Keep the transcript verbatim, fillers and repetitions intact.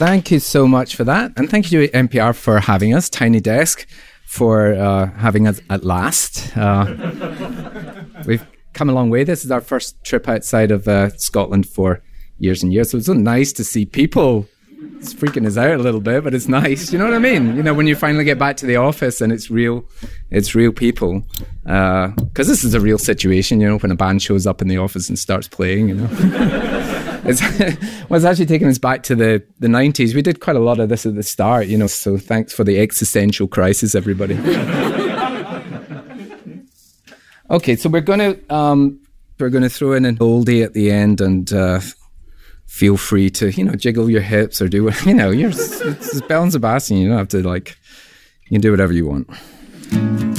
Thank you so much for that. And thank you to N P R for having us, Tiny Desk, for uh, having us at last. Uh, we've come a long way. This is our first trip outside of uh, Scotland for years and years. So it's so nice to see people. It's freaking us out a little bit, but it's nice. You know what I mean? You know, when you finally get back to the office and it's real, it's real people. Because uh, this is a real situation, you know, when a band shows up in the office and starts playing, you know. it's, well, it's actually taking us back to the, the nineties. We did quite a lot of this at the start, you know, so thanks for the existential crisis, everybody. Okay, so we're going to um, we're going to throw in an oldie at the end and... Uh, feel free to, you know, jiggle your hips or do what, you know, you're, it's, it's Belle and Sebastian. You don't have to, like, you can do whatever you want.